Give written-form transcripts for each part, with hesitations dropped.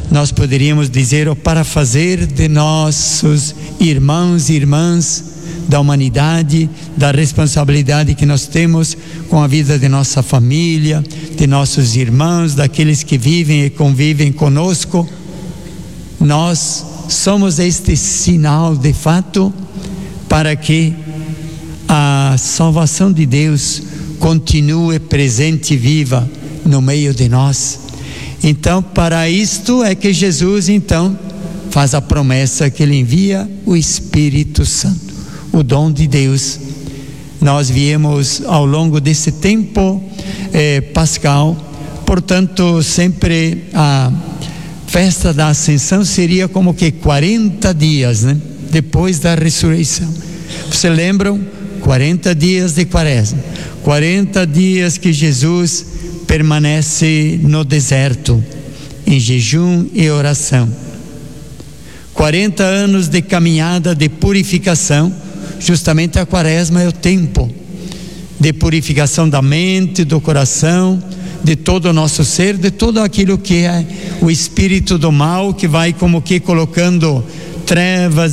nós poderíamos dizer, para fazer de nossos irmãos e irmãs da humanidade, da responsabilidade que nós temos com a vida de nossa família, de nossos irmãos, daqueles que vivem e convivem conosco. Nós somos este sinal de fato para que a salvação de Deus continue presente e viva no meio de nós. Então, para isto é que Jesus então faz a promessa que Ele envia o Espírito Santo, o dom de Deus. Nós viemos ao longo desse tempo pascal, portanto, sempre a festa da Ascensão seria como que 40 dias, né? Depois da ressurreição. Vocês lembram? 40 dias de quaresma, 40 dias que Jesus permanece no deserto, em jejum e oração. 40 anos de caminhada de purificação. Justamente a quaresma é o tempo de purificação da mente, do coração, de todo o nosso ser, de tudo aquilo que é o espírito do mal, que vai como que colocando trevas,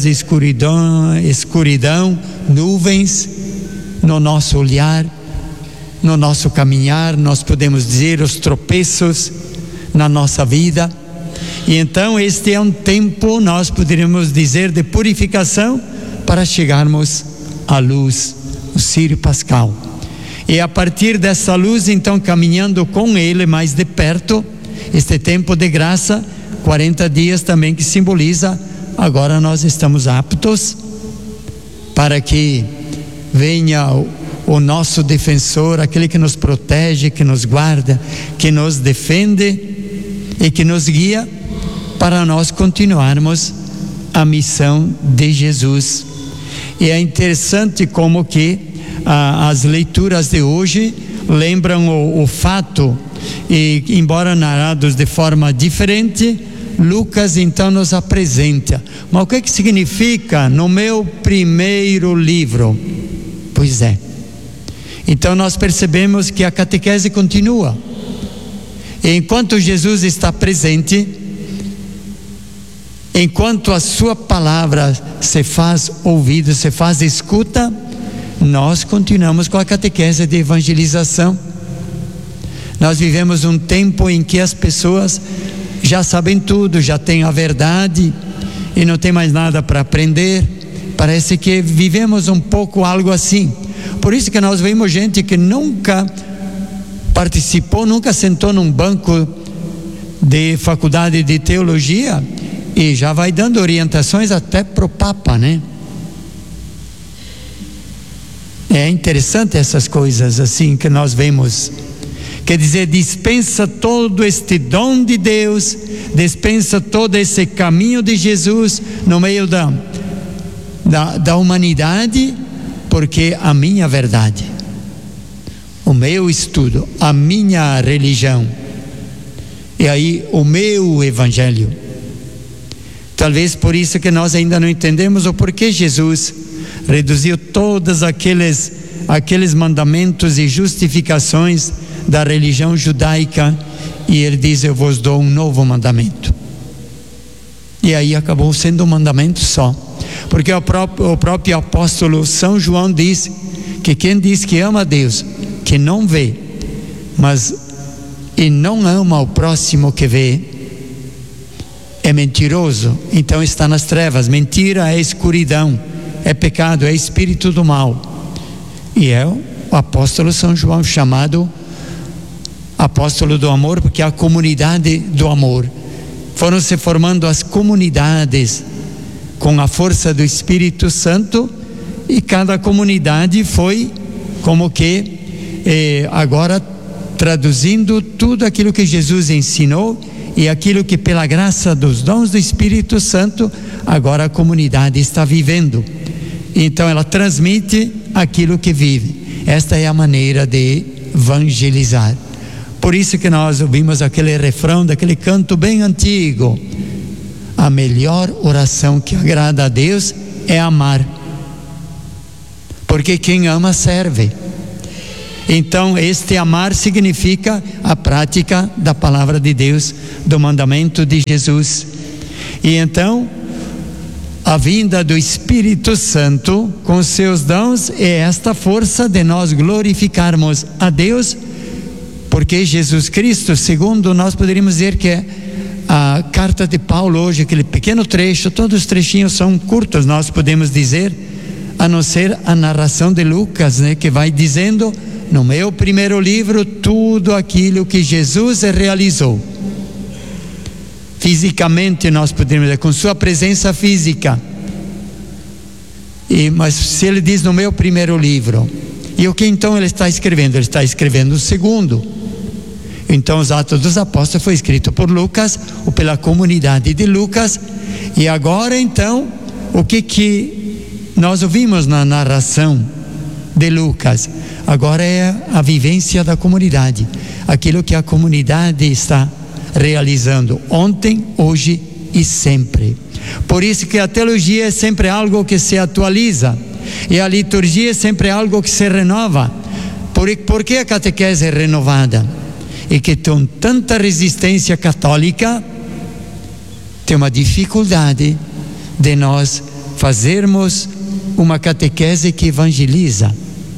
escuridão, nuvens no nosso olhar, no nosso caminhar, nós podemos dizer os tropeços na nossa vida. E então este é um tempo, nós poderíamos dizer, de purificação para chegarmos à luz, o Círio Pascal. E a partir dessa luz, então, caminhando com Ele mais de perto, este tempo de graça, 40 dias também que simboliza, agora nós estamos aptos para que venha o nosso defensor, aquele que nos protege, que nos guarda, que nos defende e que nos guia para nós continuarmos a missão de Jesus. E é interessante como que as leituras de hoje lembram o fato, e embora narrados de forma diferente, Lucas então nos apresenta. Mas o que significa no meu primeiro livro? Pois é. Então nós percebemos que a catequese continua. E enquanto Jesus está presente, enquanto a sua palavra se faz ouvido, se faz escuta, nós continuamos com a catequese de evangelização. Nós vivemos um tempo em que as pessoas já sabem tudo, já têm a verdade e não tem mais nada para aprender. Parece que vivemos um pouco algo assim. Por isso que nós vemos gente que nunca participou, nunca sentou num banco de faculdade de teologia e já vai dando orientações até pro Papa, né? É interessante essas coisas assim que nós vemos. Quer dizer, dispensa todo este dom de Deus, dispensa todo esse caminho de Jesus no meio da humanidade, porque a minha verdade, o meu estudo, a minha religião, e aí o meu evangelho. Talvez por isso que nós ainda não entendemos o porquê Jesus reduziu todos aqueles mandamentos e justificações da religião judaica, e ele diz: eu vos dou um novo mandamento. E aí acabou sendo um mandamento só, porque o próprio apóstolo São João diz que quem diz que ama a Deus, que não vê, e não ama o próximo que vê, é mentiroso, então está nas trevas. Mentira é escuridão, é pecado, é espírito do mal. E é o apóstolo São João, chamado apóstolo do amor, porque é a comunidade do amor. Foram se formando as comunidades com a força do Espírito Santo, e cada comunidade foi como que agora traduzindo tudo aquilo que Jesus ensinou e aquilo que pela graça dos dons do Espírito Santo agora a comunidade está vivendo. Então ela transmite aquilo que vive. Esta é a maneira de evangelizar. Por isso que nós ouvimos aquele refrão daquele canto bem antigo: a melhor oração que agrada a Deus é amar, porque quem ama serve. Então, este amar significa a prática da palavra de Deus, do mandamento de Jesus. E então, a vinda do Espírito Santo com seus dons é esta força de nós glorificarmos a Deus, porque Jesus Cristo, segundo nós poderíamos dizer que a carta de Paulo hoje, aquele pequeno trecho, todos os trechinhos são curtos, nós podemos dizer, a não ser a narração de Lucas, né, que vai dizendo no meu primeiro livro tudo aquilo que Jesus realizou. Fisicamente nós podemos dizer, com sua presença física. Mas se ele diz no meu primeiro livro, e o que então ele está escrevendo? Ele está escrevendo o segundo. Então os Atos dos Apóstolos foi escrito por Lucas, ou pela comunidade de Lucas. E agora então, o que nós ouvimos na narração de Lucas? Agora é a vivência da comunidade, aquilo que a comunidade está realizando ontem, hoje e sempre. Por isso que a teologia é sempre algo que se atualiza, e a liturgia é sempre algo que se renova. Por que a catequese é renovada? E que com tanta resistência católica tem uma dificuldade de nós fazermos uma catequese que evangeliza.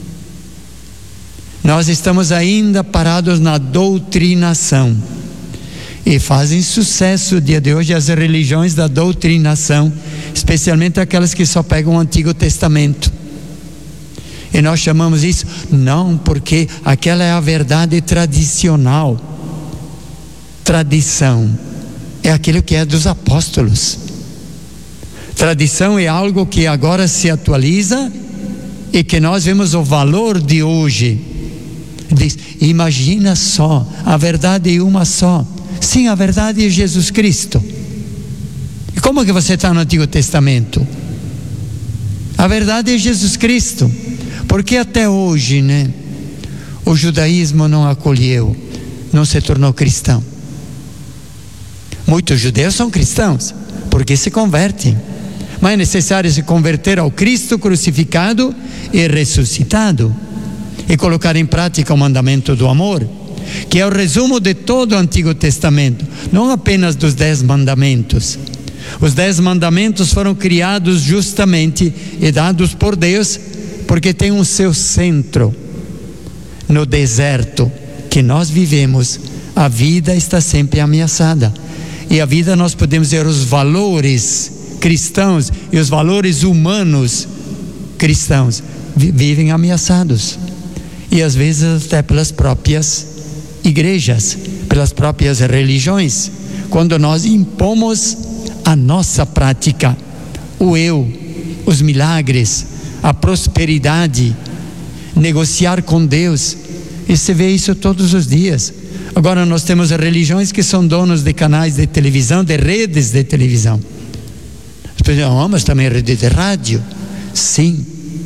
Nós estamos ainda parados na doutrinação. E fazem sucesso o dia de hoje as religiões da doutrinação, especialmente aquelas que só pegam o Antigo Testamento. E nós chamamos isso, não, porque aquela é a verdade tradicional. Tradição é aquilo que é dos apóstolos. Tradição é algo que agora se atualiza e que nós vemos o valor de hoje. Diz, imagina só, a verdade é uma só. Sim, a verdade é Jesus Cristo. E como que você está no Antigo Testamento? A verdade é Jesus Cristo. Porque até hoje, né, o judaísmo não acolheu, não se tornou cristão. Muitos judeus são cristãos, porque se convertem. Mas é necessário se converter ao Cristo crucificado e ressuscitado, e colocar em prática o mandamento do amor, que é o resumo de todo o Antigo Testamento, não apenas dos 10 mandamentos. Os 10 mandamentos foram criados justamente e dados por Deus, porque tem um seu centro. No deserto que nós vivemos, a vida está sempre ameaçada. E a vida, nós podemos ver os valores cristãos e os valores humanos cristãos vivem ameaçados. E às vezes até pelas próprias igrejas, pelas próprias religiões, quando nós impomos a nossa prática, o eu, os milagres, a prosperidade, negociar com Deus. E se vê isso todos os dias. Agora nós temos religiões que são donos de canais de televisão, de redes de televisão. As pessoas dizem, mas também rede de rádio. Sim.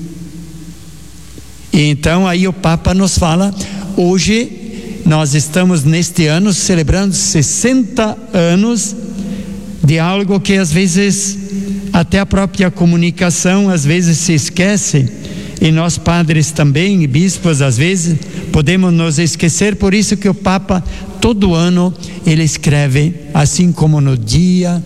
E então aí o Papa nos fala, hoje nós estamos neste ano celebrando 60 anos de algo que às vezes até a própria comunicação às vezes se esquece, e nós padres também e bispos às vezes podemos nos esquecer. Por isso que o Papa todo ano ele escreve, assim como no dia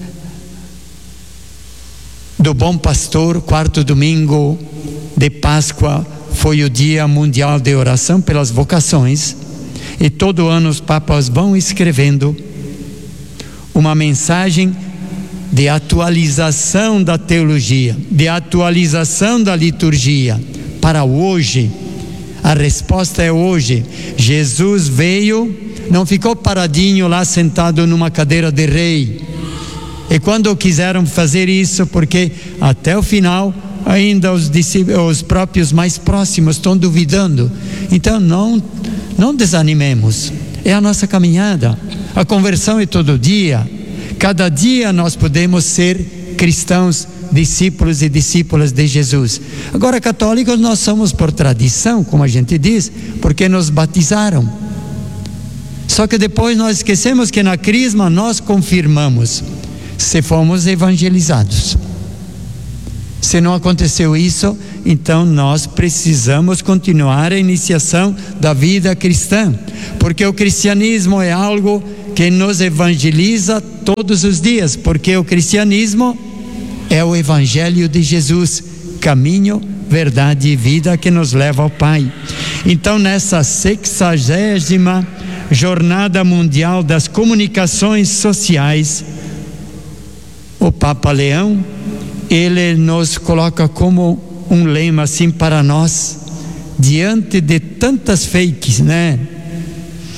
do Bom Pastor, quarto domingo de Páscoa, foi o Dia Mundial de Oração pelas Vocações, e todo ano os papas vão escrevendo uma mensagem de atualização da teologia, de atualização da liturgia para hoje. A resposta é hoje. Jesus veio, não ficou paradinho lá sentado numa cadeira de rei. E quando quiseram fazer isso, porque até o final ainda os próprios mais próximos estão duvidando. Então não desanimemos, é a nossa caminhada. A conversão é todo dia. Cada dia nós podemos ser cristãos, discípulos e discípulas de Jesus. Agora, católicos nós somos por tradição, como a gente diz, porque nos batizaram. Só que depois nós esquecemos que na crisma nós confirmamos se fomos evangelizados. Se não aconteceu isso, então nós precisamos continuar a iniciação da vida cristã, porque o cristianismo é algo que nos evangeliza todos os dias, porque o cristianismo é o evangelho de Jesus, caminho, verdade e vida que nos leva ao Pai. Então, nessa 60ª Jornada Mundial das Comunicações Sociais, o Papa Leão, ele nos coloca como um lema assim para nós, diante de tantas fakes,